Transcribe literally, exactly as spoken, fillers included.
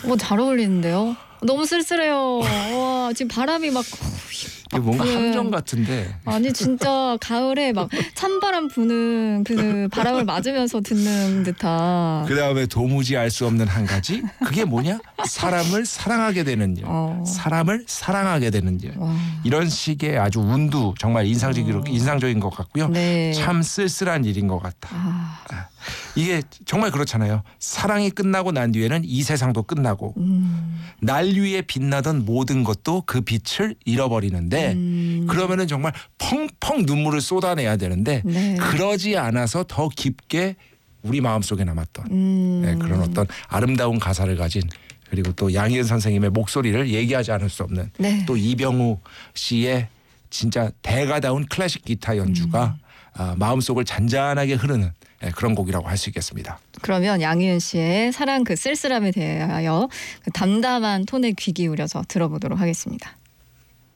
뭐 잘 어울리는데요. 너무 쓸쓸해요. 와, 지금 바람이 막. 뭔가 네. 함정 같은데. 아니 진짜 가을에 막 찬바람 부는 그 바람을 맞으면서 듣는 듯한. 그 다음에 도무지 알 수 없는 한 가지. 그게 뭐냐? 사람을 사랑하게 되는 일. 어. 사람을 사랑하게 되는 일. 와. 이런 식의 아주 운두 정말 인상적인, 어. 인상적인 것 같고요. 네. 참 쓸쓸한 일인 것 같아. 아. 이게 정말 그렇잖아요. 사랑이 끝나고 난 뒤에는 이 세상도 끝나고 음. 날 위에 빛나던 모든 것도 그 빛을 잃어버리는데 음. 그러면은 정말 펑펑 눈물을 쏟아내야 되는데 네. 그러지 않아서 더 깊게 우리 마음속에 남았던 음. 네, 그런 어떤 아름다운 가사를 가진 그리고 또 양희은 선생님의 목소리를 얘기하지 않을 수 없는 네. 또 이병우 씨의 진짜 대가다운 클래식 기타 연주가 음. 아, 마음속을 잔잔하게 흐르는 네, 그런 곡이라고 할 수 있겠습니다. 그러면 양희은 씨의 사랑 그 쓸쓸함에 대하여 그 담담한 톤에 귀 기울여서 들어보도록 하겠습니다.